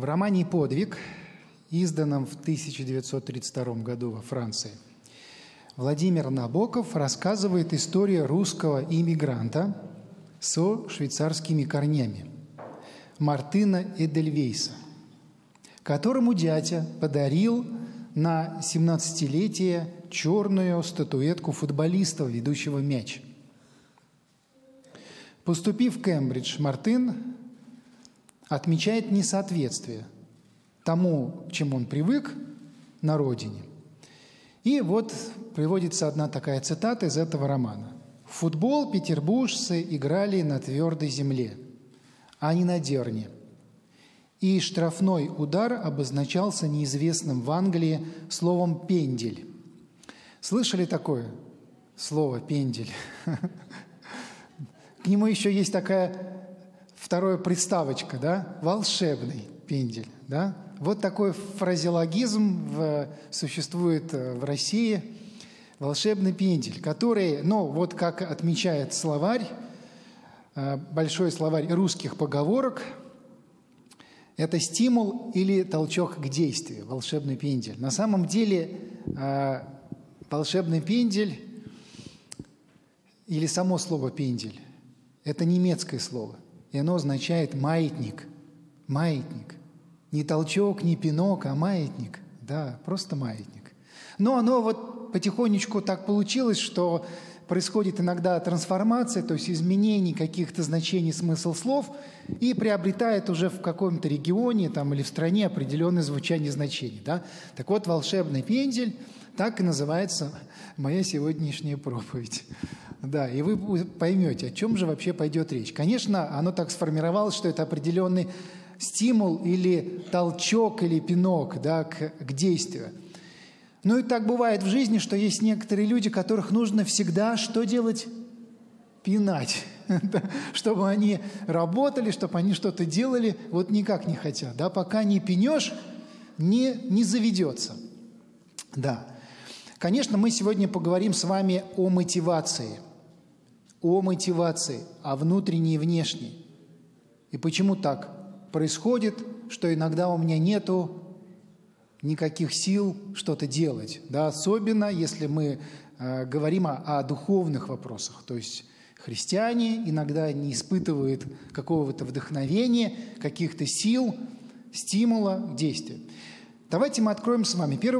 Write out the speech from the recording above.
В романе «Подвиг», изданном в 1932 году во Франции, Владимир Набоков рассказывает историю русского иммигранта со швейцарскими корнями Мартына Эдельвейса, которому дядя подарил на 17-летие черную статуэтку футболиста, ведущего мяч. Поступив в Кембридж, Мартын отмечает несоответствие тому, к чему он привык на родине. И вот приводится одна такая цитата из этого романа. «В футбол петербуржцы играли на твердой земле, а не на дерне. И штрафной удар обозначался неизвестным в Англии словом «пендель». Слышали такое слово «пендель»? К нему еще есть такая вторая приставочка, да? Волшебный пендель, да? Вот такой фразеологизм существует в России. Волшебный пендель, который, вот как отмечает словарь, большой словарь русских поговорок, это стимул или толчок к действию, волшебный пендель. На самом деле волшебный пендель или само слово «пендель» – это немецкое слово, и оно означает «маятник». Маятник. Не толчок, не пинок, а маятник. Да, просто маятник. Но оно вот потихонечку так получилось, что происходит иногда трансформация, то есть изменение каких-то значений, смысл слов, и приобретает уже в каком-то регионе или в стране определенное звучание значений. Да? Так вот, волшебный пендель, так и называется моя сегодняшняя проповедь. Да, и вы поймете, о чем же вообще пойдет речь. Конечно, оно так сформировалось, что это определенный стимул или толчок, или пинок, да, к действию. Ну и так бывает в жизни, что есть некоторые люди, которых нужно всегда что делать? Пинать. Чтобы они работали, чтобы они что-то делали, вот никак не хотят. Да? Пока не пинешь, не заведется. Да. Конечно, мы сегодня поговорим с вами о мотивации. О мотивации, о внутренней и внешней. И почему так происходит, что иногда у меня нету никаких сил что-то делать. Да? Особенно, если мы говорим о духовных вопросах. То есть христиане иногда не испытывают какого-то вдохновения, каких-то сил, стимула к действию. Давайте мы откроем с вами первый